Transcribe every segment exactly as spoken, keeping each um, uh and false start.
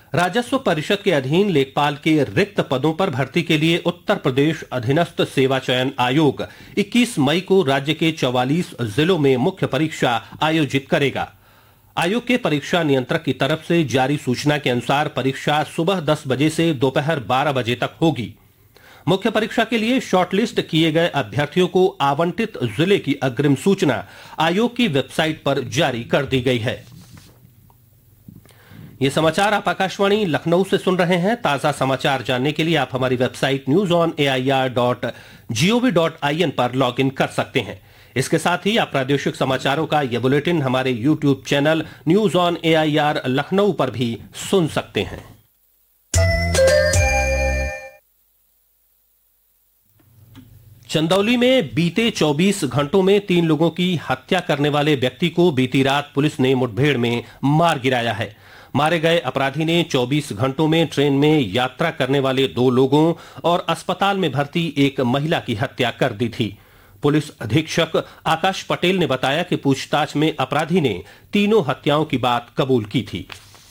राजस्व परिषद के अधीन लेखपाल के रिक्त पदों पर भर्ती के लिए उत्तर प्रदेश अधीनस्थ सेवा चयन आयोग इक्कीस मई को राज्य के चौवालीस जिलों में मुख्य परीक्षा आयोजित करेगा। आयोग के परीक्षा नियंत्रक की तरफ से जारी सूचना के अनुसार परीक्षा सुबह दस बजे से दोपहर बारह बजे तक होगी। मुख्य परीक्षा के लिए शॉर्टलिस्ट किए गए अभ्यर्थियों को आवंटित जिले की अग्रिम सूचना आयोग की वेबसाइट पर जारी कर दी गई है। ये समाचार आप आकाशवाणी लखनऊ से सुन रहे हैं। ताजा समाचार जानने के लिए आप हमारी website news on A I R dot G O V dot I N पर लॉग इन कर सकते हैं। इसके साथ ही आप प्रादेशिक समाचारों का यह बुलेटिन हमारे YouTube channel news on A I R Lucknow पर भी सुन सकते हैं। चंदौली में बीते चौबीस घंटों में तीन लोगों की हत्या करने वाले व्यक्ति को बीती रात पुलिस ने मुठभेड़ में मार गिराया है। मारे गए अपराधी ने चौबीस घंटों में ट्रेन में यात्रा करने वाले दो लोगों और अस्पताल में भर्ती एक महिला की हत्या कर दी थी। पुलिस अधीक्षक आकाश पटेल ने बताया कि पूछताछ में अपराधी ने तीनों हत्याओं की बात कबूल की थी।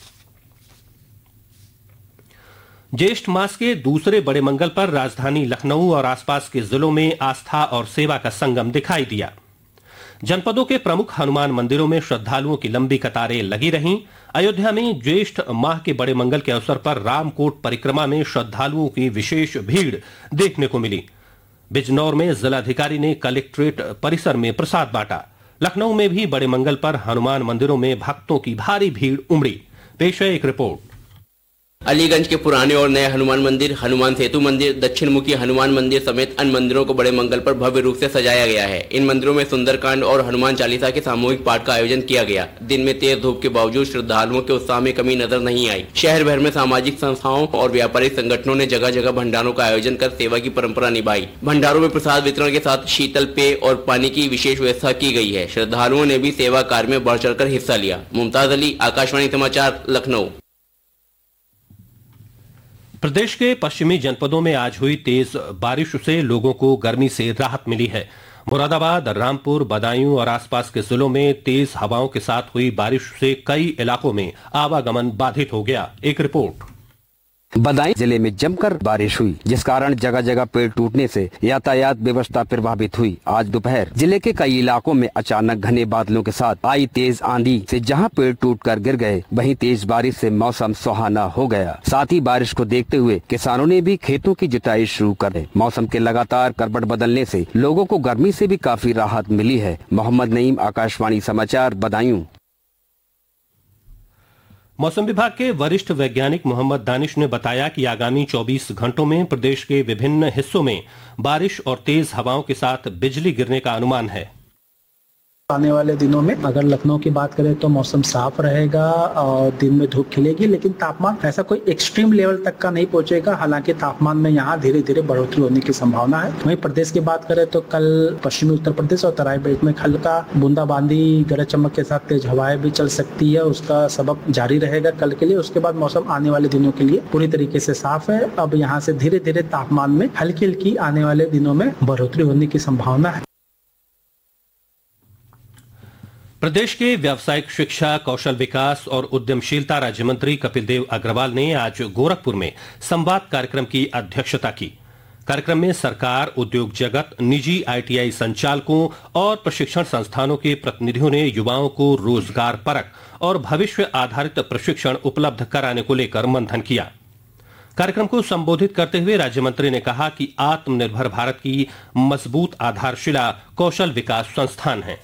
ज्येष्ठ मास के दूसरे बड़े मंगल पर राजधानी लखनऊ और आसपास के जिलों में आस्था और सेवा का संगम दिखाई दिया। जनपदों के प्रमुख हनुमान मंदिरों में श्रद्धालुओं की लंबी कतारें लगी रहीं। अयोध्या में ज्येष्ठ माह के बड़े मंगल के अवसर पर रामकोट परिक्रमा में श्रद्धालुओं की विशेष भीड़ देखने को मिली। बिजनौर में जिलाधिकारी ने कलेक्ट्रेट परिसर में प्रसाद बांटा। लखनऊ में भी बड़े मंगल पर हनुमान मंदिरों में भक्तों की भारी भीड़ उमड़ी। पेश है एक रिपोर्ट। अलीगंज के पुराने और नए हनुमान मंदिर, हनुमान सेतु मंदिर, दक्षिण मुखी हनुमान मंदिर समेत अन्य मंदिरों को बड़े मंगल पर भव्य रूप से सजाया गया है। इन मंदिरों में सुंदरकांड और हनुमान चालीसा के सामूहिक पाठ का आयोजन किया गया। दिन में तेज धूप के बावजूद श्रद्धालुओं के उत्साह में कमी नजर नहीं आई। शहर भर में सामाजिक संस्थाओं और व्यापारिक संगठनों ने जगह जगह भंडारों का आयोजन कर सेवा की परंपरा निभाई। भंडारों में प्रसाद वितरण के साथ शीतल पेय और पानी की विशेष व्यवस्था की गई है। श्रद्धालुओं ने भी सेवा कार्य में बढ़ चढ़ कर हिस्सा लिया। मुमताज अली, आकाशवाणी समाचार, लखनऊ। प्रदेश के पश्चिमी जनपदों में आज हुई तेज बारिश से लोगों को गर्मी से राहत मिली है। मुरादाबाद, रामपुर, बदायूं और आसपास के जिलों में तेज हवाओं के साथ हुई बारिश से कई इलाकों में आवागमन बाधित हो गया। एक रिपोर्ट। बदायूं जिले में जमकर बारिश हुई, जिस कारण जगह जगह पेड़ टूटने से यातायात व्यवस्था प्रभावित हुई। आज दोपहर जिले के कई इलाकों में अचानक घने बादलों के साथ आई तेज आंधी से जहां पेड़ टूटकर गिर गए, वहीं तेज बारिश से मौसम सुहाना हो गया। साथ ही बारिश को देखते हुए किसानों ने भी खेतों की जुताई शुरू कर दी। मौसम के लगातार करवट बदलने से लोगों को गर्मी से भी काफी राहत मिली है। मोहम्मद नईम, आकाशवाणी समाचार, बदायूं। मौसम विभाग के वरिष्ठ वैज्ञानिक मोहम्मद दानिश ने बताया कि आगामी चौबीस घंटों में प्रदेश के विभिन्न हिस्सों में बारिश और तेज हवाओं के साथ बिजली गिरने का अनुमान है। आने वाले दिनों में अगर लखनऊ की बात करें तो मौसम साफ रहेगा और दिन में धूप खिलेगी, लेकिन तापमान ऐसा कोई एक्सट्रीम लेवल तक का नहीं पहुंचेगा। हालांकि तापमान में यहाँ धीरे धीरे बढ़ोतरी होने की संभावना है। वहीं प्रदेश की बात करें तो कल पश्चिमी उत्तर प्रदेश और तराई बेल्ट में हल्का बूंदाबांदी, गरज चमक के साथ तेज हवाएं भी चल सकती है। उसका सबक जारी रहेगा कल के लिए। उसके बाद मौसम आने वाले दिनों के लिए पूरी तरीके से साफ है। अब यहाँ से धीरे धीरे तापमान में हल्की हल्की आने वाले दिनों में बढ़ोतरी होने की संभावना है। प्रदेश के व्यावसायिक शिक्षा, कौशल विकास और उद्यमशीलता राज्य मंत्री कपिल देव अग्रवाल ने आज गोरखपुर में संवाद कार्यक्रम की अध्यक्षता की। कार्यक्रम में सरकार, उद्योग जगत, निजी आई टी आई संचालकों और प्रशिक्षण संस्थानों के प्रतिनिधियों ने युवाओं को रोजगार परक और भविष्य आधारित प्रशिक्षण उपलब्ध कराने को लेकर मंथन किया। कार्यक्रम को संबोधित करते हुए राज्य मंत्री ने कहा कि आत्मनिर्भर भारत की मजबूत आधारशिला कौशल विकास संस्थान है।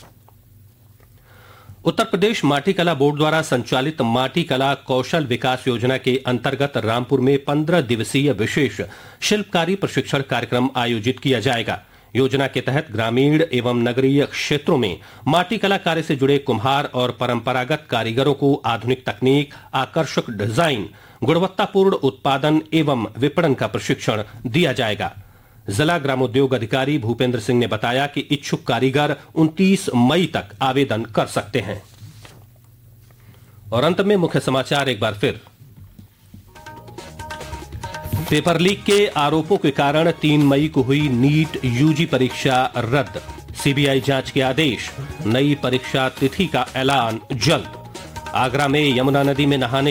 उत्तर प्रदेश माटी कला बोर्ड द्वारा संचालित माटी कला कौशल विकास योजना के अंतर्गत रामपुर में पंद्रह दिवसीय विशेष शिल्पकारी प्रशिक्षण कार्यक्रम आयोजित किया जाएगा। योजना के तहत ग्रामीण एवं नगरीय क्षेत्रों में माटी कला कार्य से जुड़े कुम्हार और परंपरागत कारीगरों को आधुनिक तकनीक, आकर्षक डिजाइन, गुणवत्तापूर्ण उत्पादन एवं विपणन का प्रशिक्षण दिया जाएगा। जिला ग्रामोद्योग अधिकारी भूपेंद्र सिंह ने बताया कि इच्छुक कारीगर उनतीस मई तक आवेदन कर सकते हैं। और अंत में मुख्य समाचार एक बार फिर। पेपर लीक के आरोपों के कारण तीन मई को हुई नीट यूजी परीक्षा रद्द। सीबीआई जांच के आदेश। नई परीक्षा तिथि का ऐलान जल्द। आगरा में यमुना नदी में नहाने